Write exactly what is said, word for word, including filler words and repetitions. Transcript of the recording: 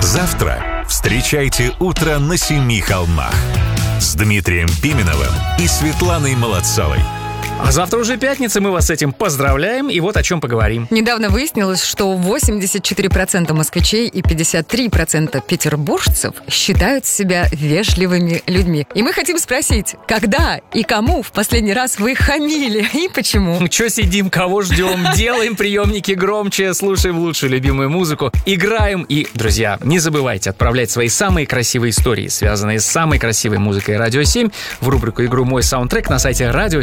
Завтра встречайте утро на семи холмах с Дмитрием Пименовым и Светланой Молодцовой. А завтра уже пятница, мы вас с этим поздравляем, и вот о чем поговорим. Недавно выяснилось, что восемьдесят четыре процента москвичей и пятьдесят три процента петербуржцев считают себя вежливыми людьми. И мы хотим спросить, когда и кому в последний раз вы хамили и почему? Че сидим, кого ждем, делаем приемники громче, слушаем лучшую любимую музыку, играем. И, друзья, не забывайте отправлять свои самые красивые истории, связанные с самой красивой музыкой Радио семь, в рубрику «Игру «Мой саундтрек» на сайте радио